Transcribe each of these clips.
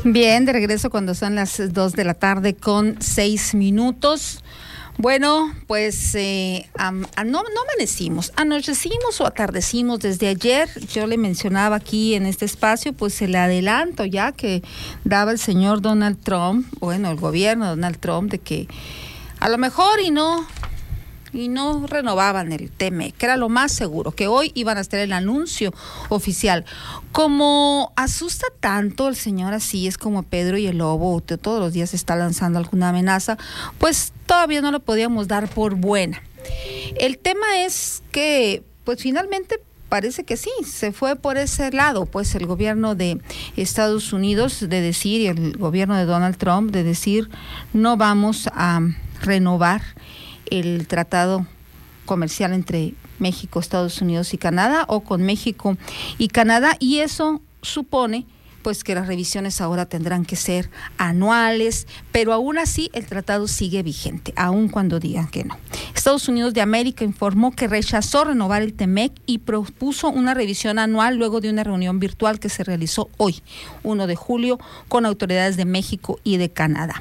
Bien, de regreso cuando son las 2 de la tarde con 6 minutos. Bueno, pues no amanecimos, anochecimos o atardecimos desde ayer. Yo le mencionaba aquí en este espacio, pues el adelanto ya que daba el señor Donald Trump, bueno, el gobierno de Donald Trump, de que a lo mejor y no renovaban el TMEC, que era lo más seguro, que hoy iban a hacer el anuncio oficial. Como asusta tanto el señor así, es como Pedro y el lobo, todos los días está lanzando alguna amenaza, pues todavía no lo podíamos dar por buena. El tema es que, pues finalmente parece que sí, se fue por ese lado, pues el gobierno de Estados Unidos de decir, y el gobierno de Donald Trump de decir, no vamos a renovar el tratado comercial entre México, Estados Unidos y Canadá, o con México y Canadá, y eso supone pues que las revisiones ahora tendrán que ser anuales, pero aún así el tratado sigue vigente, aun cuando digan que no. Estados Unidos de América informó que rechazó renovar el TMEC y propuso una revisión anual luego de una reunión virtual que se realizó hoy, 1 de julio, con autoridades de México y de Canadá.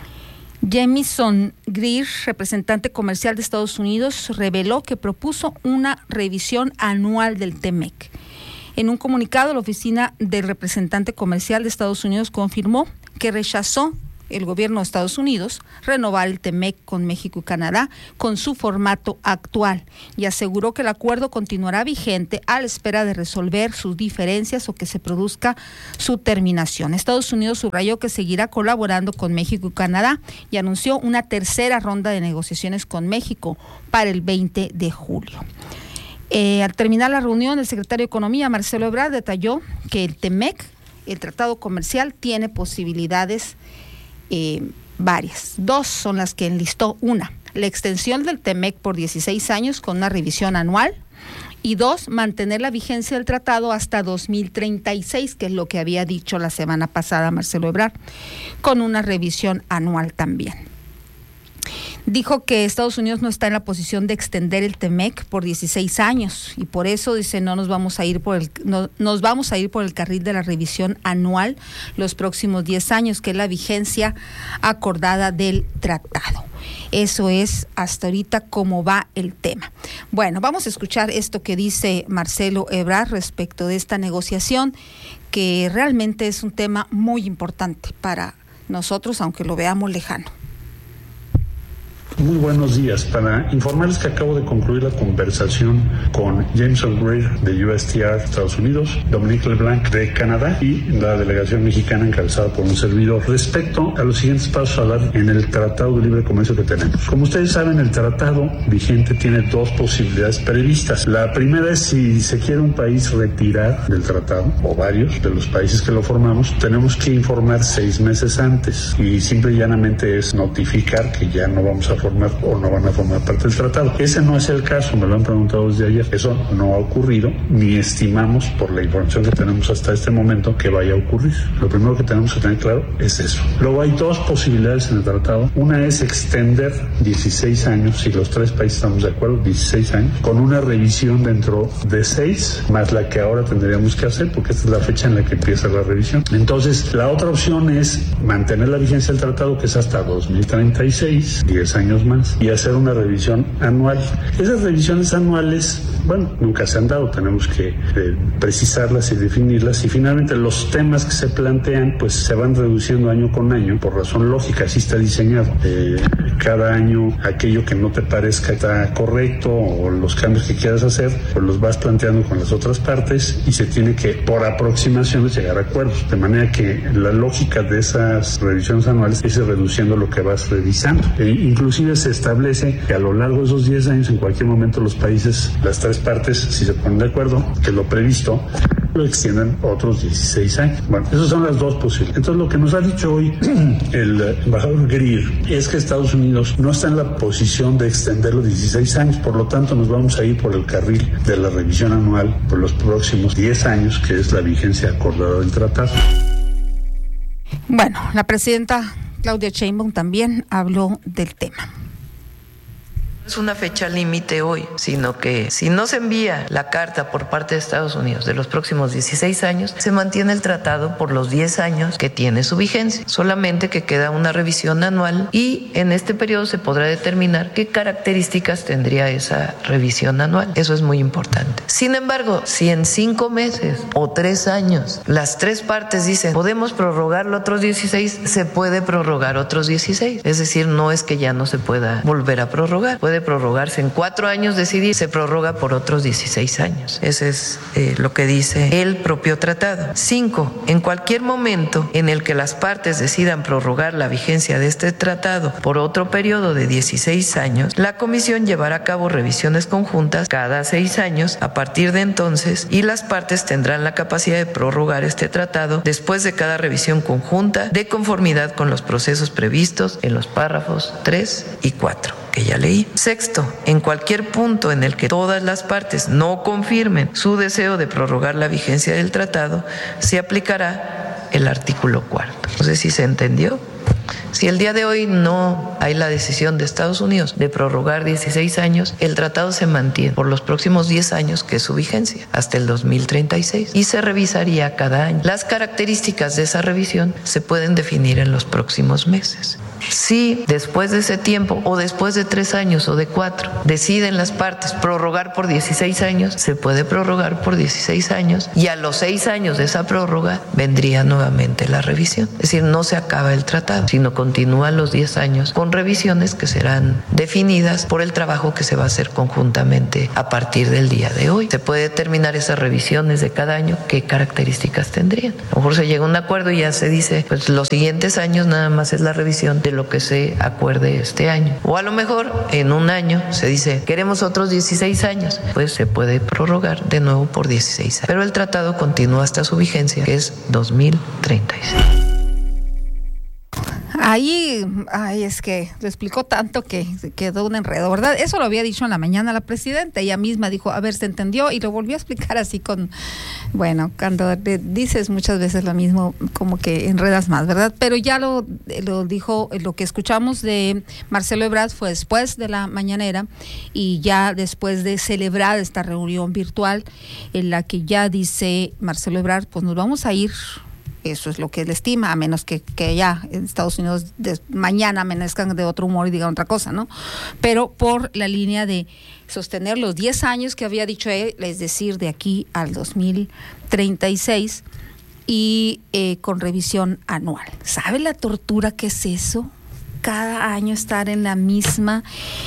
Jamieson Greer, representante comercial de Estados Unidos, reveló que propuso una revisión anual del TMEC. En un comunicado, la oficina del representante comercial de Estados Unidos confirmó que rechazó el gobierno de Estados Unidos renovar el TMEC con México y Canadá con su formato actual y aseguró que el acuerdo continuará vigente a la espera de resolver sus diferencias o que se produzca su terminación. Estados Unidos subrayó que seguirá colaborando con México y Canadá y anunció una tercera ronda de negociaciones con México para el 20 de julio. Al terminar la reunión, el secretario de Economía, Marcelo Ebrard, detalló que el TMEC, el tratado comercial, tiene posibilidades varias. 2 son las que enlistó. 1, la extensión del TMEC por 16 años con una revisión anual. Y 2, mantener la vigencia del tratado hasta 2036, que es lo que había dicho la semana pasada Marcelo Ebrard, con una revisión anual también. Dijo que Estados Unidos no está en la posición de extender el TMEC por 16 años y por eso dice nos vamos a ir por el carril de la revisión anual los próximos 10 años, que es la vigencia acordada del tratado. Eso es hasta ahorita cómo va el tema. Bueno, vamos a escuchar esto que dice Marcelo Ebrard respecto de esta negociación, que realmente es un tema muy importante para nosotros, aunque lo veamos lejano. Muy buenos días. Para informarles que acabo de concluir la conversación con Jamieson Greer de USTR Estados Unidos, Dominique LeBlanc de Canadá y la delegación mexicana encabezada por un servidor respecto a los siguientes pasos a dar en el Tratado de Libre Comercio que tenemos. Como ustedes saben, el tratado vigente tiene 2 posibilidades previstas. La primera es si se quiere un país retirar del tratado, o varios de los países que lo formamos, tenemos que informar 6 meses antes y simple y llanamente es notificar que ya no vamos a formar o no van a formar parte del tratado. Ese no es el caso, me lo han preguntado desde ayer. Eso no ha ocurrido, ni estimamos por la información que tenemos hasta este momento que vaya a ocurrir. Lo primero que tenemos que tener claro es eso. Luego hay 2 posibilidades en el tratado. Una es extender 16 años, si los 3 países estamos de acuerdo, 16 años, con una revisión dentro de 6, más la que ahora tendríamos que hacer, porque esta es la fecha en la que empieza la revisión. Entonces, la otra opción es mantener la vigencia del tratado, que es hasta 2036, 10 años más, y hacer una revisión anual. Esas revisiones anuales, bueno, nunca se han dado, tenemos que precisarlas y definirlas, y finalmente los temas que se plantean pues se van reduciendo año con año por razón lógica, así está diseñado. Cada año aquello que no te parezca está correcto o los cambios que quieras hacer, pues los vas planteando con las otras partes y se tiene que, por aproximaciones, llegar a acuerdos, de manera que la lógica de esas revisiones anuales es ir reduciendo lo que vas revisando. Inclusive se establece que a lo largo de esos 10 años, en cualquier momento los países, las 3 partes, si se ponen de acuerdo, que lo previsto, lo extiendan otros 16 años. Bueno, esas son las 2 posibles. Entonces, lo que nos ha dicho hoy el embajador Greer es que Estados Unidos no está en la posición de extenderlo 16 años, por lo tanto nos vamos a ir por el carril de la revisión anual por los próximos 10 años, que es la vigencia acordada del tratado. Bueno, la presidenta Claudia Sheinbaum también habló del tema. Es una fecha límite hoy, sino que si no se envía la carta por parte de Estados Unidos de los próximos 16 años, se mantiene el tratado por los 10 años que tiene su vigencia. Solamente que queda una revisión anual y en este periodo se podrá determinar qué características tendría esa revisión anual. Eso es muy importante. Sin embargo, si en 5 meses o 3 años las 3 partes dicen podemos prorrogarlo otros 16, se puede prorrogar otros 16. Es decir, no es que ya no se pueda volver a prorrogar. Puede prorrogarse en 4 años, decidir, se prorroga por otros 16 años. Ese es lo que dice el propio tratado. 5. En cualquier momento en el que las partes decidan prorrogar la vigencia de este tratado por otro periodo de 16 años, la Comisión llevará a cabo revisiones conjuntas cada 6 años a partir de entonces y las partes tendrán la capacidad de prorrogar este tratado después de cada revisión conjunta de conformidad con los procesos previstos en los párrafos 3 y 4. Que ya leí. 6. En cualquier punto en el que todas las partes no confirmen su deseo de prorrogar la vigencia del tratado, se aplicará el artículo 4. No sé si se entendió. Si el día de hoy no hay la decisión de Estados Unidos de prorrogar 16 años, el tratado se mantiene por los próximos 10 años, que es su vigencia, hasta el 2036, y se revisaría cada año. Las características de esa revisión se pueden definir en los próximos meses. Si después de ese tiempo o después de 3 años o de 4 deciden las partes prorrogar por 16 años, se puede prorrogar por 16 años y a los 6 años de esa prórroga vendría nuevamente la revisión. Es decir, no se acaba el tratado, sino continúan los 10 años con revisiones que serán definidas por el trabajo que se va a hacer conjuntamente a partir del día de hoy. Se puede determinar esas revisiones de cada año, qué características tendrían. A lo mejor se llega a un acuerdo y ya se dice, pues los siguientes años nada más es la revisión de lo que se acuerde este año. O a lo mejor en un año se dice, queremos otros 16 años, pues se puede prorrogar de nuevo por 16 años. Pero el tratado continúa hasta su vigencia, que es 2036. Ahí, es que lo explicó tanto que quedó un enredo, ¿verdad? Eso lo había dicho en la mañana la presidenta, ella misma dijo, a ver, se entendió, y lo volvió a explicar así bueno, cuando dices muchas veces lo mismo, como que enredas más, ¿verdad? Pero ya lo dijo, lo que escuchamos de Marcelo Ebrard fue después de la mañanera y ya después de celebrar esta reunión virtual en la que ya dice Marcelo Ebrard, pues nos vamos a ir. Eso es lo que él estima, a menos que ya en Estados Unidos mañana amanezcan de otro humor y digan otra cosa, ¿no? Pero por la línea de sostener los 10 años que había dicho él, es decir, de aquí al 2036 y con revisión anual. ¿Sabe la tortura que es eso? Cada año estar en la misma,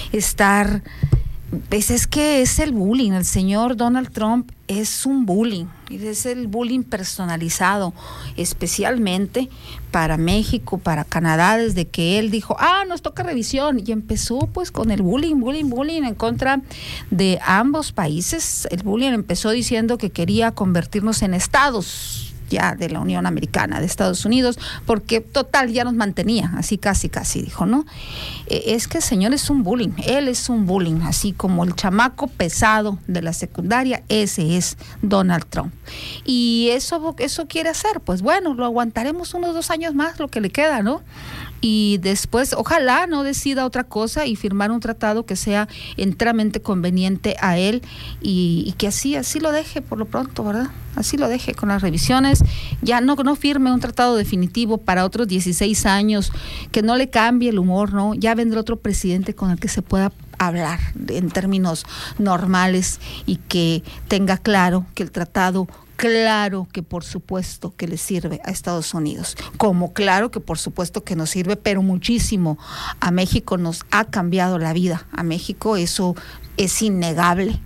pues es que es el bullying. El señor Donald Trump es un bullying, es el bullying personalizado, especialmente para México, para Canadá, desde que él dijo, nos toca revisión, y empezó pues con el bullying en contra de ambos países. El bullying empezó diciendo que quería convertirnos en estados ya de la Unión Americana, de Estados Unidos, porque total ya nos mantenía, así casi dijo, ¿no? Es que el señor es un bullying, él es un bullying, así como el chamaco pesado de la secundaria, ese es Donald Trump. Y eso quiere hacer, pues bueno, lo aguantaremos unos 2 años más, lo que le queda, ¿no? Y después, ojalá no decida otra cosa y firmar un tratado que sea enteramente conveniente a él y que así lo deje por lo pronto, ¿verdad? Así lo deje con las revisiones, ya no firme un tratado definitivo para otros 16 años, que no le cambie el humor, ¿no? Ya vendrá otro presidente con el que se pueda hablar en términos normales y que tenga claro que el tratado, claro que por supuesto que le sirve a Estados Unidos, como claro que por supuesto que nos sirve, pero muchísimo a México, nos ha cambiado la vida a México, eso es innegable.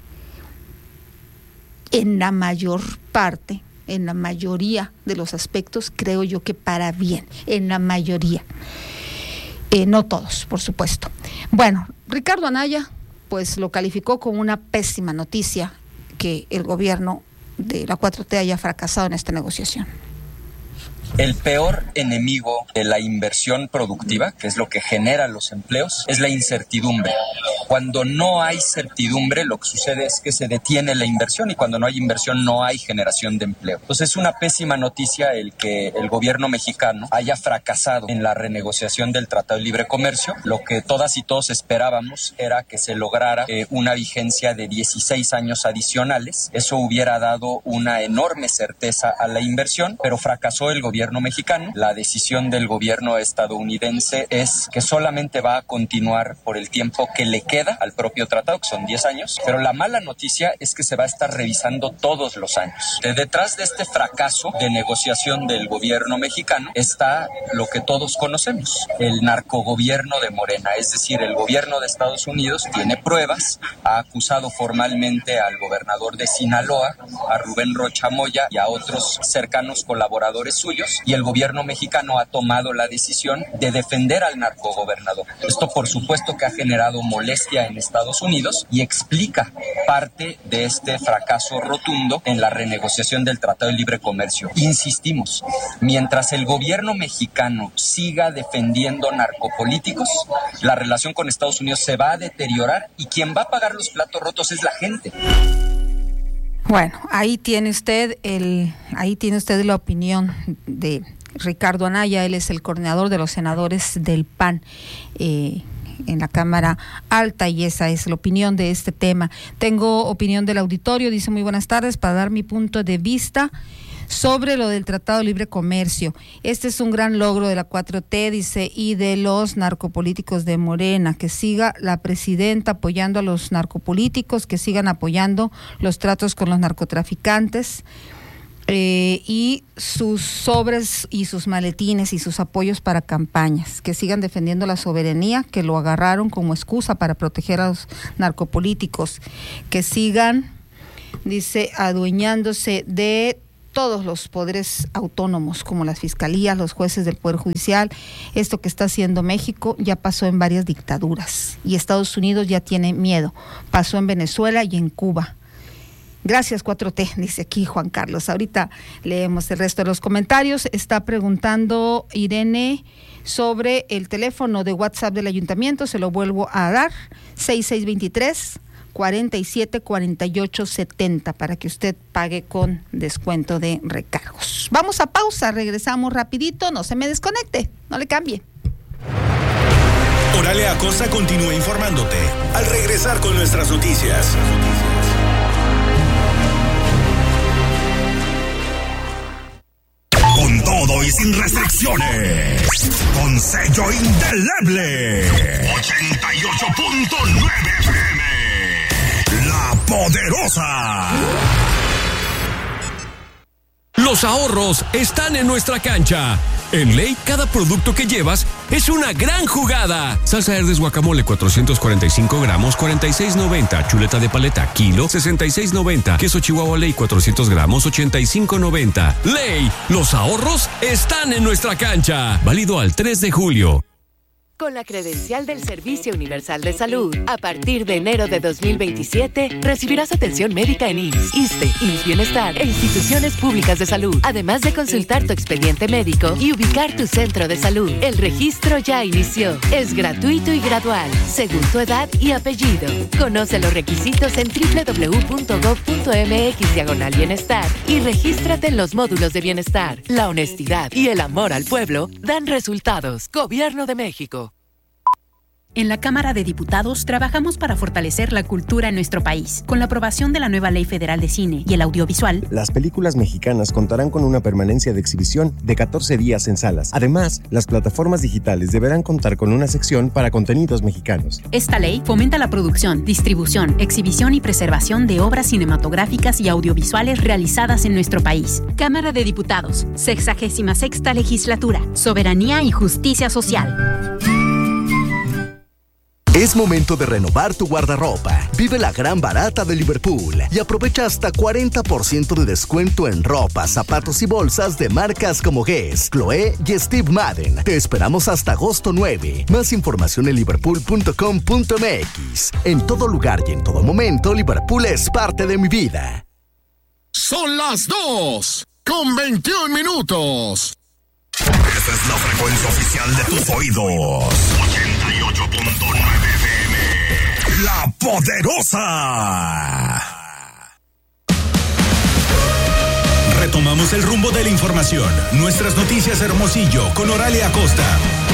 En la mayor parte, en la mayoría de los aspectos, creo yo que para bien, en la mayoría. No todos, por supuesto. Bueno, Ricardo Anaya, pues lo calificó como una pésima noticia que el gobierno de la 4T haya fracasado en esta negociación. El peor enemigo de la inversión productiva, que es lo que genera los empleos, es la incertidumbre. Cuando no hay certidumbre, lo que sucede es que se detiene la inversión, y cuando no hay inversión no hay generación de empleo. Entonces es una pésima noticia el que el gobierno mexicano haya fracasado en la renegociación del Tratado de Libre Comercio. Lo que todas y todos esperábamos era que se lograra una vigencia de 16 años adicionales. Eso hubiera dado una enorme certeza a la inversión, pero fracasó el gobierno mexicano. La decisión del gobierno estadounidense es que solamente va a continuar por el tiempo que le queda al propio tratado, que son 10 años, pero la mala noticia es que se va a estar revisando todos los años. Detrás de este fracaso de negociación del gobierno mexicano está lo que todos conocemos, el narcogobierno de Morena, es decir, el gobierno de Estados Unidos tiene pruebas, ha acusado formalmente al gobernador de Sinaloa, a Rubén Rocha Moya y a otros cercanos colaboradores suyos, y el gobierno mexicano ha tomado la decisión de defender al narcogobernador. Esto, por supuesto, que ha generado molestia en Estados Unidos y explica parte de este fracaso rotundo en la renegociación del Tratado de Libre Comercio. Insistimos, mientras el gobierno mexicano siga defendiendo narcopolíticos, la relación con Estados Unidos se va a deteriorar y quien va a pagar los platos rotos es la gente. Bueno, ahí tiene usted la opinión de Ricardo Anaya. Él es el coordinador de los senadores del PAN en la Cámara Alta, y esa es la opinión de este tema. Tengo opinión del auditorio, dice: muy buenas tardes, para dar mi punto de vista sobre lo del Tratado de Libre Comercio. Este es un gran logro de la 4T, dice, y de los narcopolíticos de Morena. Que siga la presidenta apoyando a los narcopolíticos, que sigan apoyando los tratos con los narcotraficantes, y sus sobres y sus maletines y sus apoyos para campañas, que sigan defendiendo la soberanía, que lo agarraron como excusa para proteger a los narcopolíticos, que sigan, dice, adueñándose de todos los poderes autónomos, como las fiscalías, los jueces del Poder Judicial. Esto que está haciendo México ya pasó en varias dictaduras, y Estados Unidos ya tiene miedo. Pasó en Venezuela y en Cuba. Gracias, 4T, dice aquí Juan Carlos. Ahorita leemos el resto de los comentarios. Está preguntando Irene sobre el teléfono de WhatsApp del ayuntamiento. Se lo vuelvo a dar: 6623-474870, para que usted pague con descuento de recargos. Vamos a pausa, regresamos rapidito. No se me desconecte, no le cambie. Oralia Acosta continúa informándote al regresar con nuestras noticias. Con todo y sin restricciones, con sello indeleble, 88.9 FM, La Poderosa. Los ahorros están en nuestra cancha. En Ley, cada producto que llevas es una gran jugada. Salsa Herdes guacamole 445 gramos, 46.90. Chuleta de paleta, kilo, 66.90. Queso Chihuahua Ley 400 gramos, 85.90. Ley, los ahorros están en nuestra cancha. Válido al 3 de julio. Con la credencial del Servicio Universal de Salud, a partir de enero de 2027, recibirás atención médica en IMSS, ISSSTE, IMSS Bienestar e instituciones públicas de salud, además de consultar tu expediente médico y ubicar tu centro de salud. El registro ya inició. Es gratuito y gradual, según tu edad y apellido. Conoce los requisitos en www.gov.mx/bienestar y regístrate en los módulos de bienestar. La honestidad y el amor al pueblo dan resultados. Gobierno de México. En la Cámara de Diputados trabajamos para fortalecer la cultura en nuestro país. Con la aprobación de la nueva Ley Federal de Cine y el Audiovisual, las películas mexicanas contarán con una permanencia de exhibición de 14 días en salas. Además, las plataformas digitales deberán contar con una sección para contenidos mexicanos. Esta ley fomenta la producción, distribución, exhibición y preservación de obras cinematográficas y audiovisuales realizadas en nuestro país. Cámara de Diputados, 66ª Legislatura. Soberanía y justicia social. Es momento de renovar tu guardarropa. Vive la gran barata de Liverpool y aprovecha hasta 40% de descuento en ropa, zapatos y bolsas de marcas como Guess, Chloé y Steve Madden. Te esperamos hasta agosto 9. Más información en liverpool.com.mx. En todo lugar y en todo momento, Liverpool es parte de mi vida. Son las 2:21. Esta es la frecuencia oficial de tus oídos. 88.9 FM. poderosa. Retomamos el rumbo de la información. Nuestras noticias Hermosillo con Oralia Acosta.